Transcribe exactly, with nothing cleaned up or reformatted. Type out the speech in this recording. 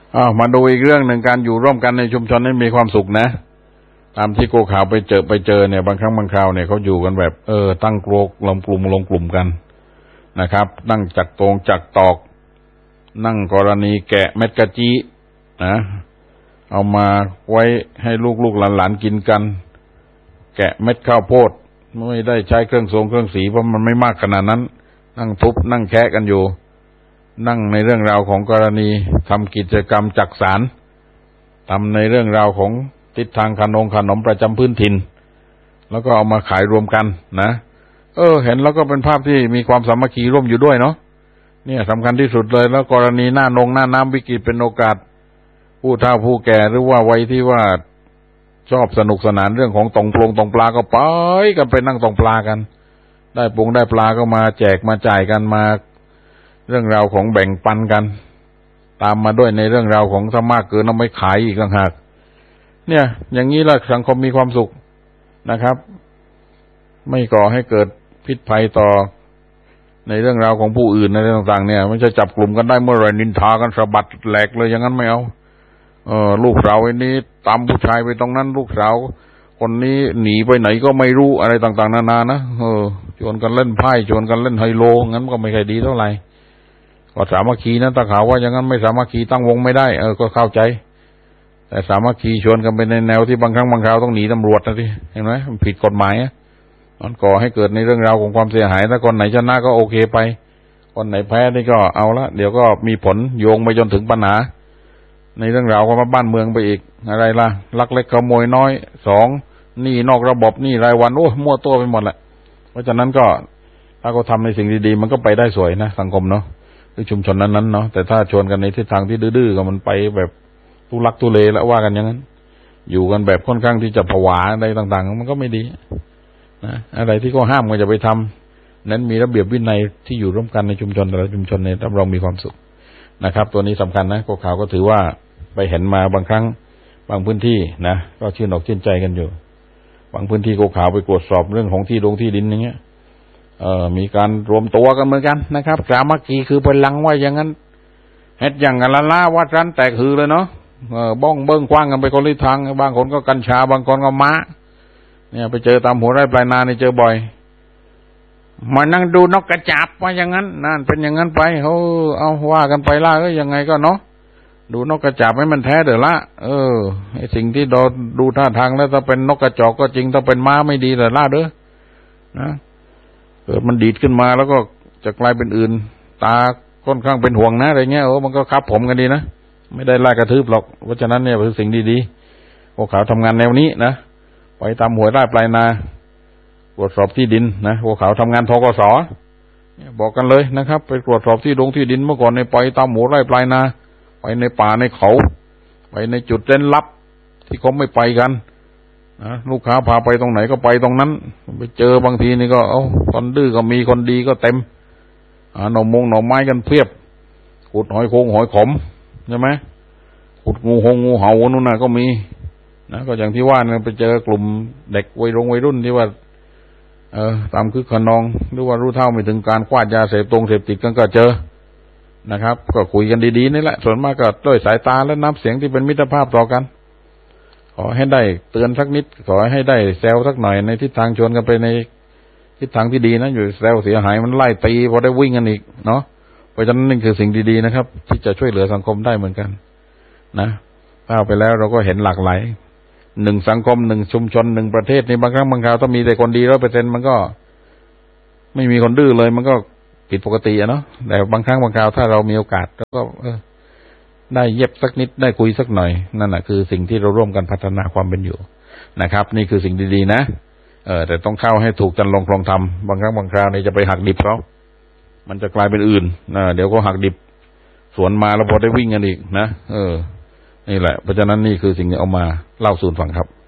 อ้าวมาดูอีกเรื่องหนึ่งการอยู่ร่วมกันในชุมชนให้มีความสุขนะตามที่โกข่าวไปเจอไปเจอเนี่ยบางครั้งบางคราวเนี่ยเขาอยู่กันแบบเออตั้งโกรกลงกลุ่มลงกลุ่มกันนะครับนั่งจักตรงจักตอกนั่งกรณีแกะเม็ดกะจินะเอามาไว้ให้ลูกๆหลานๆกินกันแกะเม็ดข้าวโพดไม่ได้ใช้เครื่องทรงเครื่องสีเพราะมันไม่มากขนาดนั้นนั่งทุบนั่งแคะกันอยู่นั่งในเรื่องราวของกรณีทำกิจกรรมจักสารทำในเรื่องราวของทิศทางขนมขนมประจำพื้นถิ่นแล้วก็เอามาขายรวมกันนะเออเห็นแล้วก็เป็นภาพที่มีความสามัคคีร่วมอยู่ด้วยเนาะเนี่ยสำคัญที่สุดเลยแล้วกรณีหน้านงหน้าน้ำวิกฤตเป็นโอกาสผู้เฒ่าผู้แก่หรือว่าวัยที่ว่าชอบสนุกสนานเรื่องของตองปลงตองปลาก็ไปกันไปนั่งตองปลากันได้ปงได้ปลาก็มาแจกมาจ่ายกันมาเรื่องราวของแบ่งปันกันตามมาด้วยในเรื่องราวของถ้ามากเกินเอาไม่ขายอีกต่างหากเนี่ยอย่างนี้ละสังคมมีความสุขนะครับไม่ก่อให้เกิดพิษภัยต่อในเรื่องราวของผู้อื่นในเรื่องต่างๆเนี่ยไม่ใช่จับกลุ่มกันได้เมื่อไรนินทากันสะบัดแหลกเลยอย่างนั้นไม่เอาเออลูกสาวไอ้นี้ตามผู้ชายไปตรงนั้นลูกสาวคนนี้หนีไปไหนก็ไม่รู้อะไรต่างๆนานานะเออชวนกันเล่นไพ่ชวนกันเล่นไฮโลงั้นก็ไม่ค่อยดีเท่าไหร่ก็สามัคคีนะถ้าข่าวว่าอย่างนั้นไม่สามัคคีตั้งวงไม่ได้เออก็เข้าใจแต่สามัคคีชวนกันไปในแนวที่บางครั้งบางคราวต้องหนีตำรวจนะที่เห็นไหมมันผิดกฎหมายมันก่อให้เกิดในเรื่องราวของความเสียหายถ้าคนไหนชนะก็โอเคไปคนไหนแพ้นี่ก็เอาละเดี๋ยวก็มีผลโยงไปจนถึงปัญหาในเรื่องราวของบ้านเมืองไปอีกอะไรล่ะลักเล็กขโมยน้อยสองหนี้นอกระบบหนี้รายวันโอ้มั่วตัวไปหมดแหละเพราะฉะนั้นก็ถ้าเขาทำในสิ่งดีๆมันก็ไปได้สวยนะสังคมเนาะหรือชุมชนนั้นๆเนาะแต่ถ้าชวนกันในทิศทางที่ดื้อๆก็มันไปแบบทุลักทุเลแล้วว่ากันอย่างนั้นอยู่กันแบบค่อนข้างที่จะผวาอะไรต่างๆมันก็ไม่ดีนะอะไรที่เขาห้ามก็จะไปทำนั้นมีระเบียบวินัยที่อยู่ร่วมกันในชุมชนแต่ละชุมชนเนี่ยรับรองมีความสุขนะครับตัวนี้สำคัญนะข่าวก็ถือว่าไปเห็นมาบางครั้งบางพื้นที่นะก็ชื่นอกชื่นใจกันอยู่บางพื้นที่ข่าวไปตรวจสอบเรื่องของที่ดงที่ดินอย่างเงี้ยเอ่อมีการรวมตัวกันเหมือนกันนะครับสามัคคีคือพลังว่าอย่างนั้นเฮ็ดอย่างกันละล่าวัดรันแตกฮือเลยเนาะเออบ้องเบิ้งกว้างกันไปคนละทางบางคนก็กัญชาบางคนก็ม้าเนี่ยไปเจอตามหัวไร่ปลายนานี่เจอบ่อยมานั่งดูนกกระจาบว่าอย่างนั้นนั่นเป็นอย่างนั้นไปเขาเอาว่ากันไปล่ะเอ้ยยังไงก็เนาะดูนกกระจาบให้มันแท้เด้อละเออไอ้สิ่งที่เราดูท่าทางแล้วถ้าเป็นนกกระจอกก็จริงถ้าเป็นม้าไม่ดีเด้อละเด้อนะเกิดมันดีดขึ้นมาแล้วก็จะกลายเป็นอื่นตาค่อนข้างเป็นห่วงนะอะไรเงี้ยโอ้มันก็คับผมกันดีนะไม่ได้ไล่กระทืบหรอกเพราะฉะนั้นเนี่ยเป็นสิ่งดีๆพวกเขาทำงานแนวนี้นะไปตามหัวไร่ปลายนาตรวจสอบที่ดินนะพวกเขาทำงานธกส.บอกกันเลยนะครับไปตรวจสอบที่ดงที่ดินเมื่อก่อนในไปตามหัวไร่ปลายนาไปในป่าในเขาไปในจุดเร้นลับที่เขาไม่ไปกันนะลูกค้าพาไปตรงไหนก็ไปตรงนั้นไปเจอบางทีนี่ก็เอ้าคนดื้อก็มีคนดีก็เต็มหาหน่อมงหน่อไม้กันเพียบขุดหอยโขงหอยขมใช่ไหมขุดงูหงงูเห่านู่นน่ะก็มีนะก็อย่างที่ว่าเนี่ยไปเจอกลุ่มเด็กวัยรุ่นวัยรุ่นที่ว่าเออตามคึกขนองหรือว่ารู้เท่าไม่ถึงการคว้ายาเสพตรงเสพติดกันก็เจอนะครับก็คุยกันดีๆนี่แหละส่วนมากก็ด้วยสายตาและน้ำเสียงที่เป็นมิตรภาพต่อกันขอให้ได้เตือนสักนิดขอให้ได้แซวสักหน่อยในทิศทางชวนกันไปในทิศทางที่ดีนะอยู่แซวเสียหายมันไล่ตีพอได้วิ่งกันอีกเนาะเพราะฉะนั้นนี่คือสิ่งดีๆนะครับที่จะช่วยเหลือสังคมได้เหมือนกันนะถ้าไปแล้วเราก็เห็นหลากหลายหนึ่งสังคมหนึ่งชุมชนหนึ่งประเทศนี่บางครั้งบางคราวถ้ามีแต่คนดีร้อยเปอร์เซ็นต์มันก็ไม่มีคนดื้อเลยมันก็ผิดปกติอะเนาะแต่บางครั้งบางคราวถ้าเรามีโอกาสแล้วก็เออได้เย็บสักนิดได้คุยสักหน่อยนั่นแหะคือสิ่งที่เราร่วมกันพัฒนาความเป็นอยู่นะครับนี่คือสิ่งดีๆนะเออแต่ต้องเข้าให้ถูกกันลงคลองธรรมบางครั้งบางคราวนี่จะไปหักดิบเขามันจะกลายเป็นอื่นนะเดี๋ยวก็หักดิบสวนมาแล้วพอได้วิ่งกันอีกนะเออนี่แหละเพราะฉะนั้นนี่คือสิ่งที่เอามาเล่าสู่ฟังครับ